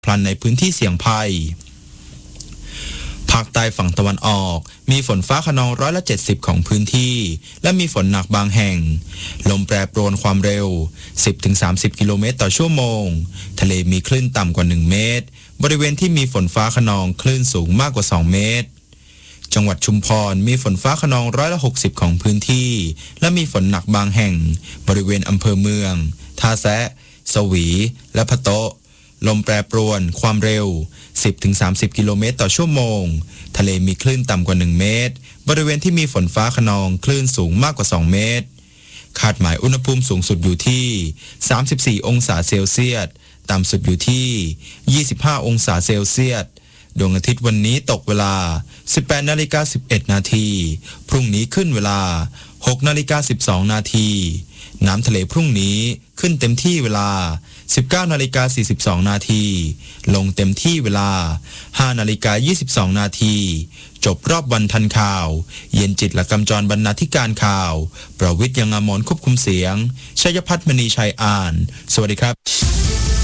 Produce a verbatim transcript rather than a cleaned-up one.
พลันในพื้นที่เสี่ยงภัยภาคใต้ฝั่งตะวันออกมีฝนฟ้าคะนองร้อยละเจ็ดสิบของพื้นที่และมีฝนหนักบางแห่งลมแปรปรวนความเร็ว สิบถึงสามสิบ กิโลเมตรต่อชั่วโมงทะเลมีคลื่นต่ำกว่าหนึ่งเมตรบริเวณที่มีฝนฟ้าคะนองคลื่นสูงมากกว่าสองเมตรจังหวัดชุมพรมีฝนฟ้าคะนองร้อยละหกสิบของพื้นที่และมีฝนหนักบางแห่งบริเวณอำเภอเมืองท่าแซะสวีและพะโต๊ะลมแปรปรวนความเร็ว สิบถึงสามสิบ กิโลเมตรต่อชั่วโมงทะเลมีคลื่นต่ำกว่าหนึ่งเมตรบริเวณที่มีฝนฟ้าคะนองคลื่นสูงมากกว่าสองเมตรคาดหมายอุณหภูมิสูงสุดอยู่ที่สามสิบสี่องศาเซลเซียสต่ำสุดอยู่ที่ยี่สิบห้าองศาเซลเซียสดวงอาทิตย์วันนี้ตกเวลา สิบแปดนาฬิกาสิบเอ็ดนาทีพรุ่งนี้ขึ้นเวลา หกนาฬิกาสิบสองนาทีน้ำทะเลพรุ่งนี้ขึ้นเต็มที่เวลา สิบเก้านาฬิกาสี่สิบสองนาทีลงเต็มที่เวลา ห้านาฬิกายี่สิบสองนาทีจบรอบวันทันข่าวเย็นจิตและกำจรบรรณาธิการข่าวประวิทย์ยังอมรควบคุมเสียงชัยพัฒน์มณีชัยอ่านสวัสดีครับ